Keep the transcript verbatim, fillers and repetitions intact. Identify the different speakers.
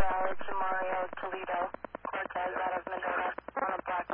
Speaker 1: Valley to Mario Toledo, Cortez out of Mendota on a black